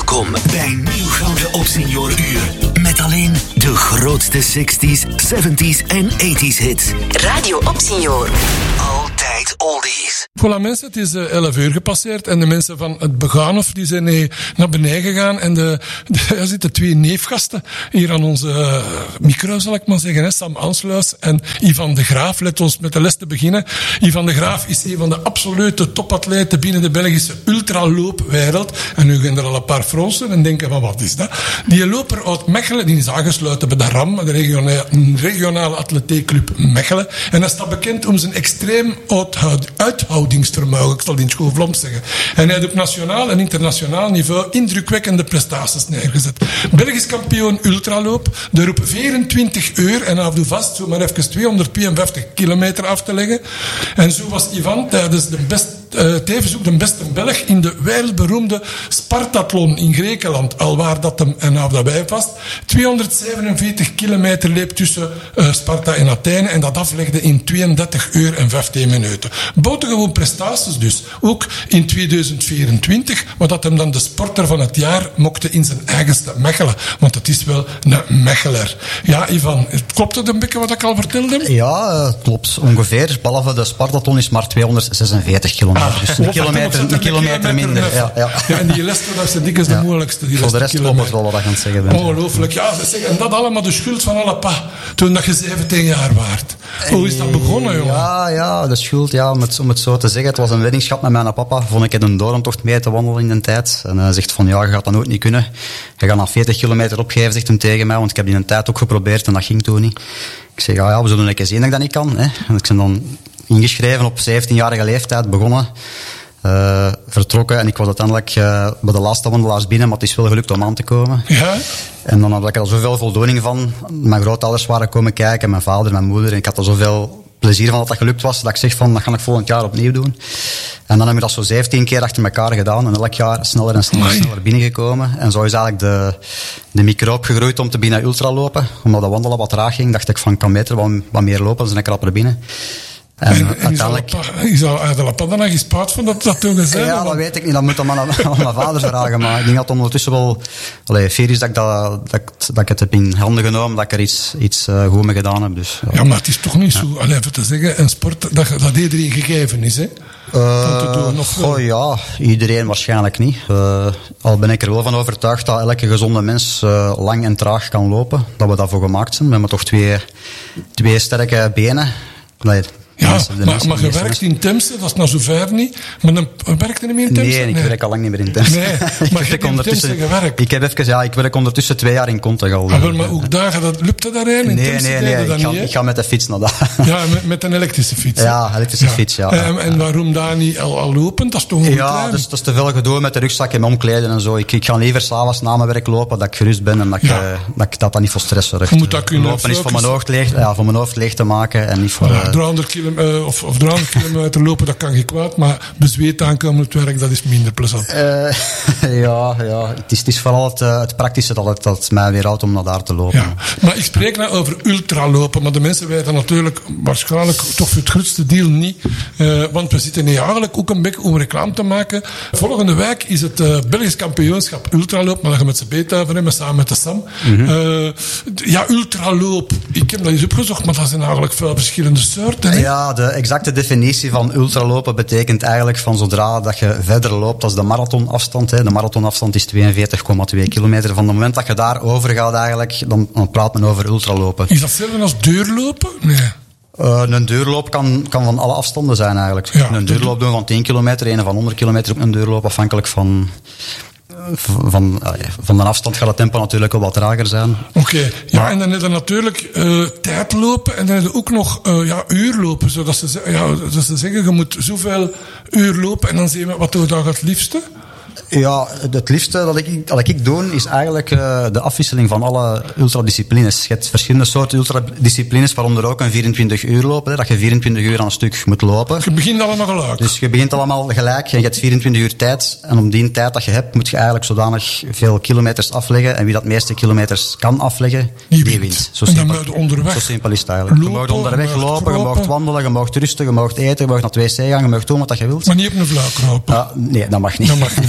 Welkom bij Nieuw Gouden Opsenior-uur. Met alleen de grootste 60s, 70s en 80s hits. Radio Opsenior. Altijd oldies. Voilà mensen, het is 11 uur gepasseerd en de mensen van het Begaanhof die zijn naar beneden gegaan en er zitten 2 neefgasten hier aan onze micro, zal ik maar zeggen. Hè? Sam Ansluis en Ivan de Graaf. Let ons met de les te beginnen. Ivan de Graaf is een van de absolute topatleten binnen de Belgische ultraloopwereld. En nu gaan er al een paar fronsen en denken van wat is dat? Die loper uit Mechelen, die is aangesloten bij de RAM, de regionale atletiekclub Mechelen. En hij staat bekend om zijn extreem uithoudingsvermogen, ik zal het in school Vlaams zeggen. En hij heeft op nationaal en internationaal niveau indrukwekkende prestaties neergezet. Belgisch kampioen ultraloop, de roep 24 uur en hij doet vast, zo maar even 252 kilometer af te leggen. En zo was Ivan tijdens tevens ook de beste Belg in de wereldberoemde Spartathlon in Griekenland, alwaar dat hem en hou daarbij vast 247 kilometer leep tussen Sparta en Athene en dat aflegde in 32 uur en 15 minuten. Buitengewoon prestaties dus. Ook in 2024, maar dat hem dan de sporter van het jaar mokte in zijn eigenste Mechelen. Want het is wel een Mecheler. Ja, Ivan, klopt het een beetje wat ik al vertelde? Ja, klopt. Ongeveer. Behalve de Spartathlon is maar 246 kilometer. Dus een kilometer minder. Ja, en die lessen, dat is de dikste de moeilijkste. Voor de rest klopt het wel wat ik aan het zeggen ben. Ongelooflijk. Ja, en dat allemaal de schuld van alle pa, toen dat je 17 jaar waart. Hoe is dat begonnen, jongen? Ja, de schuld, om het zo te zeggen. Het was een weddingschap met mijn papa. Vond ik het een doorntocht mee te wandelen in de tijd. En hij zegt van, je gaat dat nooit niet kunnen. Je gaat na 40 kilometer opgeven, zegt hem tegen mij. Want ik heb die een tijd ook geprobeerd en dat ging toen niet. Ik zeg, we zullen een keer zien dat ik dat niet kan. Hè. En ik ben dan ingeschreven op 17-jarige leeftijd, begonnen. Vertrokken en ik was uiteindelijk bij de laatste wandelaars binnen, maar het is wel gelukt om aan te komen. Ja? En dan had ik er zoveel voldoening van. Mijn grootouders waren komen kijken, mijn vader, mijn moeder. En ik had er zoveel plezier van dat glukt was, dat ik zeg van, dat ga ik volgend jaar opnieuw doen. En dan heb ik dat zo 17 keer achter elkaar gedaan en elk jaar sneller en sneller binnengekomen. En zo is eigenlijk de microop gegroeid om te beginnen ultralopen. Omdat de wandelen wat traag ging, dacht ik van, ik kan beter wat meer lopen, dan ben ik rapper binnen. En uiteindelijk... Je zou uit de lappa dan nog eens spaat van dat toen gezegd? Ja, dat weet ik niet. Dat moet dan aan mijn vader vragen. Maar ik denk dat het ondertussen wel fier is dat ik het heb in handen genomen, dat ik er iets goed mee gedaan heb. Dus, ja, maar het is toch niet zo, even te zeggen, een sport dat iedereen gegeven is, hè? Ja, iedereen waarschijnlijk niet. Al ben ik er wel van overtuigd dat elke gezonde mens lang en traag kan lopen. Dat we daarvoor gemaakt zijn. We hebben toch twee sterke benen. Ja, maar je werkt in Temse, dat is nou zo ver niet. Maar dan werkt je niet meer in Temse? Nee, ik werk al lang niet meer in Temse. Nee, maar je hebt in Temse gewerkt. Ik werk ondertussen 2 jaar in Conte al. Maar hoe dagen, lupte daarheen? Nee, ik ga met de fiets naar daar. Ja, met een elektrische fiets. Ja, elektrische fiets, ja. En waarom daar niet al lopen? Dat is toch een ja, dus dat is te veel gedoe met de rugzak en omkleden en zo. Ik ga liever s'avonds na mijn werk lopen, dat ik gerust ben en dat niet voor stress zorgt. Je moet dat kunnen. Lopen is voor mijn hoofd leeg te maken en niet voor... 300 kilometer of 300 kilometer lopen, dat kan geen kwaad, maar bezweet aankomen op het werk, dat is minder plezant. Het is vooral het praktische dat mij weerhoudt om naar daar te lopen. Ja. Maar ik spreek nou over ultralopen, maar de mensen weten natuurlijk waarschijnlijk toch voor het grootste deel niet, want we zitten hier eigenlijk ook een beetje om reclame te maken. Volgende week is het Belgisch kampioenschap ultraloop, maar dat gaan we met z'n beet over hebben, samen met de Sam. Ultraloop, ik heb dat eens opgezocht, maar dat zijn eigenlijk veel verschillende soorten. Hè? Ja, de exacte definitie van ultralopen betekent eigenlijk van zodra dat je verder loopt als de marathonafstand. Hè. De marathonafstand is 42,2 kilometer. Van het moment dat je daar over gaat eigenlijk, dan praat men over ultralopen. Is dat hetzelfde als deurlopen? Nee. Een deurloop kan van alle afstanden zijn eigenlijk. Ja, een deurloop doen van 10 kilometer, een van 100 kilometer op een deurloop, afhankelijk van de afstand gaat het tempo natuurlijk wel wat trager zijn. Oké. En dan heb je natuurlijk tijdlopen en dan heb je ook nog uurlopen. Zodat ze zeggen, je moet zoveel uur lopen en dan zien we wat doe je dan het liefste? Ja, het liefste dat ik doe is eigenlijk de afwisseling van alle ultradisciplines. Je hebt verschillende soorten ultradisciplines, waaronder ook een 24 uur lopen. Hè, dat je 24 uur aan een stuk moet lopen. Je begint allemaal gelijk. Dus je begint allemaal gelijk en je hebt 24 uur tijd. En om die tijd dat je hebt, moet je eigenlijk zodanig veel kilometers afleggen. En wie dat meeste kilometers kan afleggen, die wint. Zo simpel is het eigenlijk. Je mag onderweg lopen, je mag wandelen, je mag rusten, je mag eten, je mag naar het wc gaan, je mag doen wat je wilt. Maar niet op een vlak lopen. Nee, dat mag niet.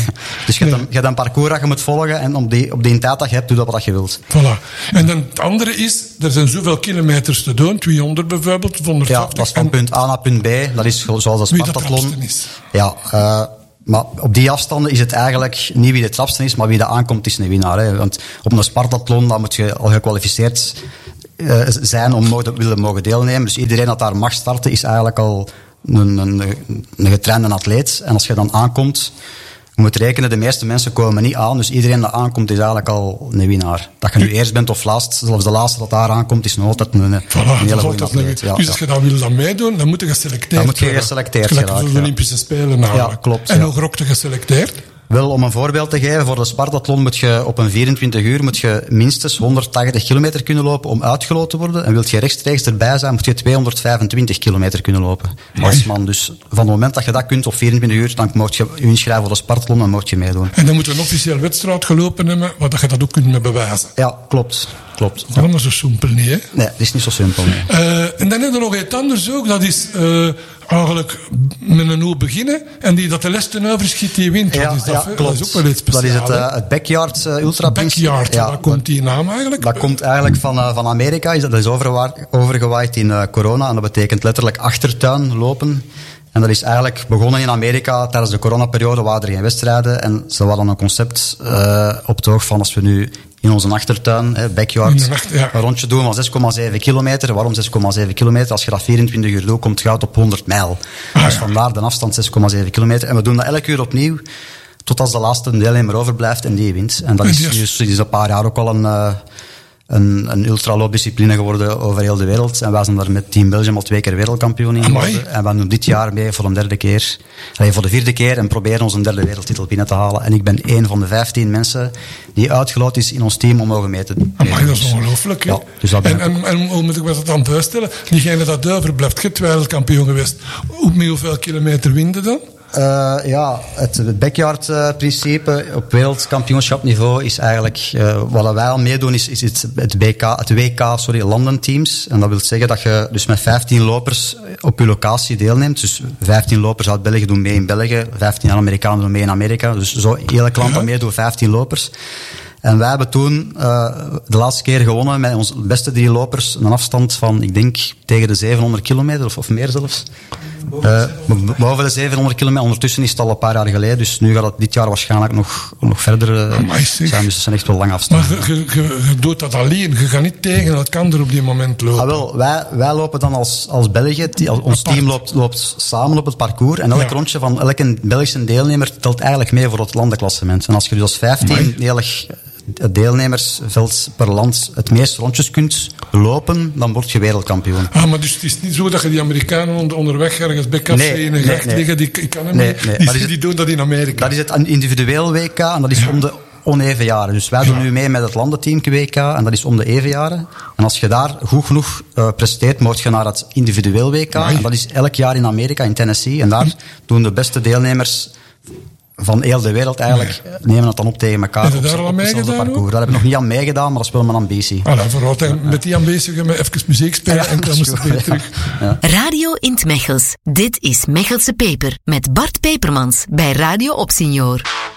Dus je hebt een parcours dat je moet volgen en op die tijd dat je hebt, doe dat wat je wilt. Voilà. En dan het andere is, er zijn zoveel kilometers te doen, 200 bijvoorbeeld, 150. Ja, dat is van punt A naar punt B. Dat is zoals een Spartathlon. Wie de trapste is. Ja, maar op die afstanden is het eigenlijk niet wie de trapste is, maar wie er aankomt is een winnaar. Hè. Want op een Spartathlon dan moet je al gekwalificeerd zijn om willen mogen deelnemen. Dus iedereen dat daar mag starten is eigenlijk al een getrainde atleet. En als je dan aankomt, je moet rekenen, de meeste mensen komen niet aan. Dus iedereen dat aankomt is eigenlijk al een winnaar. Dat je nu eerst bent of laatst, zelfs de laatste dat daar aankomt, is nog altijd een hele goede atleet. Ja, dus als je dat wil dan meedoen, dan moet je geselecteerd worden. Dan moet je geselecteerd gelijk voor de Olympische Spelen namelijk. Ja, klopt. En hoe rokte geselecteerd? Wel, om een voorbeeld te geven, voor de Spartathlon moet je op een 24 uur moet je minstens 180 kilometer kunnen lopen om uitgeloot te worden. En wilt je rechtstreeks erbij zijn, moet je 225 kilometer kunnen lopen. Als man. Dus van het moment dat je dat kunt op 24 uur, dan moet je inschrijven voor de Spartathlon en moet je meedoen. En dan moet je een officieel wedstrijd gelopen hebben, waar je dat ook kunt mee bewijzen. Ja, klopt. Klopt. Dat is zo simpel niet, hè? Nee, dat is niet zo simpel. Nee. En dan heb je nog iets anders ook, dat is eigenlijk met een oe beginnen en die dat de les ten overschiet, die wint. Ja, is dat, klopt. Dat is ook wel iets speciaals. Dat is het Backyard Ultra Principe. Backyard, waar komt die naam eigenlijk? Dat komt eigenlijk van Amerika. Dat is overgewaaid in corona en dat betekent letterlijk achtertuin lopen. En dat is eigenlijk begonnen in Amerika. Tijdens de coronaperiode waren er geen wedstrijden. En ze hadden een concept op het oog van als we nu in onze achtertuin, backyard, een rondje doen van 6,7 kilometer. Waarom 6,7 kilometer? Als je dat 24 uur doet, komt het goud op 100 mijl. Dus vandaar de afstand 6,7 kilometer. En we doen dat elke uur opnieuw, tot als de laatste deelnemer overblijft en die wint. En dat is een paar jaar ook al een ultraloopdiscipline geworden over heel de wereld. En wij zijn daar met Team Belgium al 2 keer wereldkampioen in geworden. En we doen dit jaar mee voor voor de 4e keer en proberen onze 3e wereldtitel binnen te halen. En ik ben één van de 15 mensen die uitgeloot is in ons team om mogen mee te doen. Dat is ongelooflijk. Ja, dus en hoe moet ik me dat dan voorstellen? Diegene dat overblijft, je hebt wereldkampioen geweest. Hoeveel kilometer win je dan? Het backyard-principe op wereldkampioenschapniveau is eigenlijk... wat wij al meedoen is het WK landenteams. En dat wil zeggen dat je dus met 15 lopers op je locatie deelneemt. Dus 15 lopers uit België doen mee in België. 15 Amerikanen doen mee in Amerika. Dus zo elk land dat meedoet 15 lopers. En wij hebben toen de laatste keer gewonnen met onze beste 3 lopers. Een afstand van, ik denk, tegen de 700 kilometer of meer zelfs. Boven de 700 kilometer. Ondertussen is het al een paar jaar geleden. Dus nu gaat het dit jaar waarschijnlijk nog verder zijn. Dus het zijn echt wel lange afstanden. Maar je doet dat alleen. Je gaat niet tegen elkaar op die moment lopen. Wel, wij lopen dan als België. Ons team loopt samen op het parcours. En elk rondje van elke Belgische deelnemer telt eigenlijk mee voor het landenklassement. En als je dus als 15 deelnemersveld per land het meeste rondjes kunt lopen, dan word je wereldkampioen. Maar dus het is niet zo dat je die Amerikanen onderweg ergens bij Kapsee in een gracht liggen, die kan hem niet. Die doen dat in Amerika. Dat is het individueel WK en dat is om de oneven jaren. Dus wij doen nu mee met het landenteam WK en dat is om de even jaren. En als je daar goed genoeg presteert, moet je naar het individueel WK. En dat is elk jaar in Amerika, in Tennessee. En daar doen de beste deelnemers van heel de wereld eigenlijk nemen het dan op tegen elkaar. Heb je daar al meegedaan? Daar heb ik nog niet aan meegedaan, maar dat is wel mijn ambitie. Met die ambitie gaan we even muziek spelen en komen ze weer terug. Ja. Radio in 't Mechels. Dit is Mechelse Peper met Bart Pepermans bij Radio Opsenior.